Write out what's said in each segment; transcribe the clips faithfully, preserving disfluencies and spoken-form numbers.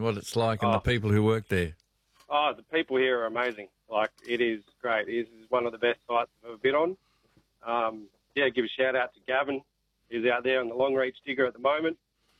what it's like and Oh. the people who work there. Oh, the people here are amazing. Like, it is great. It is one of the best sites I've ever been on. Um, yeah, give a shout out to Gavin. He's out there on the long reach digger at the moment.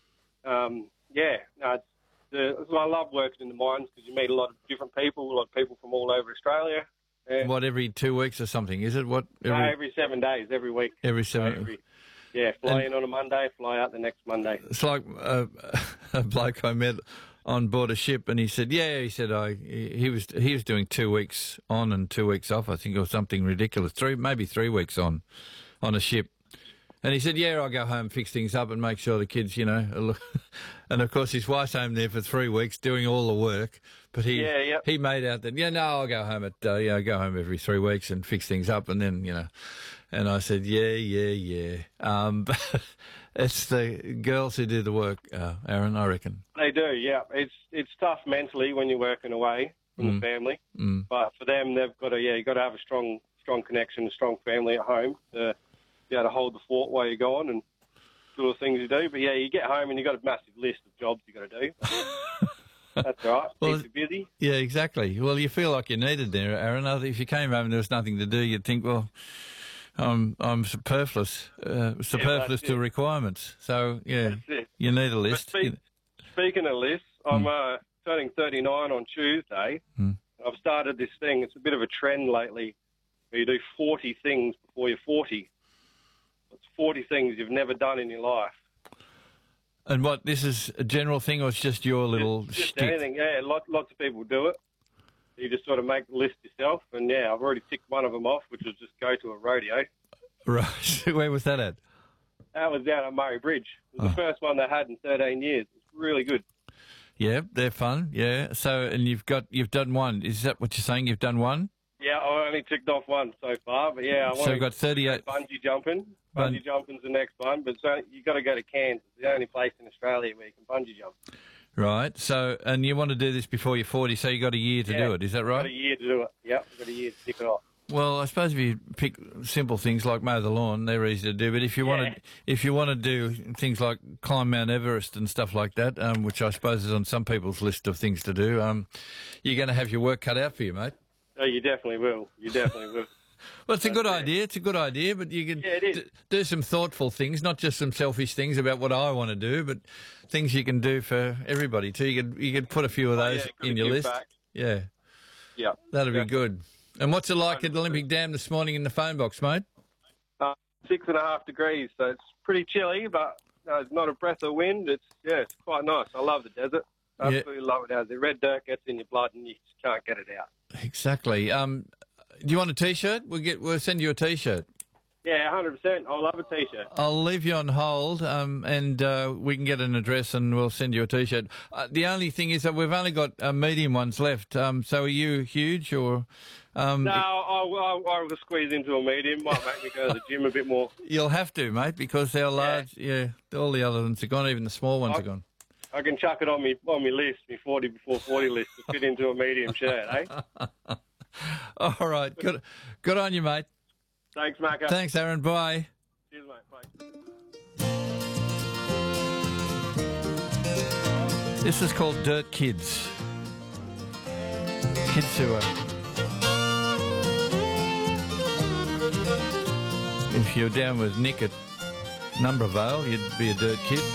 Um, yeah, no, it's, the, I love working in the mines because you meet a lot of different people, a lot of people from all over Australia. Yeah. What, every two weeks or something, is it? What? Every, Every, no, every seven days, every week. every So seven... every, yeah, fly And- in on a Monday, fly out the next Monday. It's like uh, a bloke I met on board a ship, and he said, "Yeah," he said, "I he was he was doing two weeks on and two weeks off, I think, or something ridiculous. Three, maybe three weeks on, on a ship." And he said, "Yeah, I go home, fix things up, and make sure the kids, you know." Look. And of course, his wife's home there for three weeks doing all the work. But he Yeah, yep. he made out that, yeah, no, I'll go home at uh, yeah, I go home every three weeks and fix things up, and then you know. And I said, yeah, yeah, yeah. Um, but it's the girls who do the work, uh, Aaron, I reckon. They do, yeah. It's it's tough mentally when you're working away from Mm. the family, Mm. but for them, they've got to yeah, you got to have a strong strong connection, a strong family at home to be able to hold the fort while you're gone and do all the things you do. But yeah, you get home and you have got a massive list of jobs you got to do. That's all right. Well, Keeps you busy. Yeah, exactly. Well, you feel like you're needed there, Aaron. If you came home and there was nothing to do, you'd think, well, I'm I'm superfluous, uh, superfluous that's to it. requirements. So yeah, That's it. you need a list. But speak, speaking of lists, I'm uh, turning thirty-nine on Tuesday. Mm. I've started this thing. It's a bit of a trend lately where you do forty things before you're forty. It's forty things you've never done in your life. And what, this is a general thing, or it's just your little Just, just shtick? anything, yeah. Lot, lots of people do it. You just sort of make the list yourself. And, yeah, I've already ticked one of them off, which was just go to a rodeo. Right. Where was that at? That was down at Murray Bridge. It was Oh. the first one they had in thirteen years. It's really good. Yeah, they're fun. Yeah. So, and you've got you've done one. Is that what you're saying? You've done one. Yeah, I only ticked off one so far, but yeah, I So want you've got thirty-eight. bungee jumping. Bun- Bungee jumping's the next one, but so you got to go to Cairns. It's the only place in Australia where you can bungee jump. Right. So, and you want to do this before you're forty, so you got a year to Yeah, do it. Is that Got right? a year to do it. Yep, got a year to tick it off. Well, I suppose if you pick simple things like mow the lawn, they're easy to do. But if you want Yeah. to, if you want to do things like climb Mount Everest and stuff like that, um, which I suppose is on some people's list of things to do, um, you're going to have your work cut out for you, mate. Oh, you definitely will. You definitely will. Well, it's a good That's it. idea. It's a good idea, but you can Yeah, it is. d- do some thoughtful things, not just some selfish things about what I want to do, but things you can do for everybody too. You could you could put a few of Oh, those yeah, gotta in your give list. back. Yeah, Yeah. that'll be Yeah. good. And what's it like at one hundred percent. Olympic Dam this morning in the phone box, mate? Uh, six and a half degrees, so it's pretty chilly, but no, it's not a breath of wind. It's yeah, it's quite nice. I love the desert. Yeah. Absolutely love it. As the red dirt gets in your blood and you just can't get it out. Exactly. Um, do you want a T-shirt? We'll get. We'll send you a T-shirt. Yeah, one hundred percent. I love a t-shirt. I'll leave you on hold, um, and uh, we can get an address, and we'll send you a T-shirt. Uh, the only thing is that we've only got uh, medium ones left. Um, so are you huge or? Um, No, I'll, I'll, I'll squeeze into a medium. Might make me go to the gym a bit more. You'll have to, mate, because they're large. Yeah, all the other ones are gone. Even the small ones I- are gone. I can chuck it on me on my list, my forty before forty list, to fit into a medium shirt, eh? All right, good, good on you, mate. Thanks, Macca. Thanks, Aaron. Bye. Cheers, mate. Bye. This is called Dirt Kids. Kids who are. If you're down with Nick at Numbervale, you'd be a dirt kid.